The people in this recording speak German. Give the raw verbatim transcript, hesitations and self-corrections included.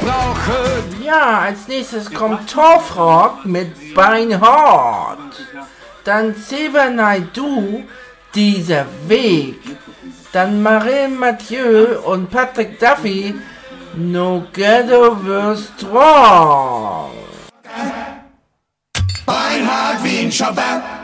brauchen. Ja, als nächstes kommt Torfrock mit Beinhard. Dann Xavier Naidoo, Dieser Weg. Dann Marin Mathieu und Patrick Duffy, No Ghetto We're Strong. Beinhard wie ein Chopin.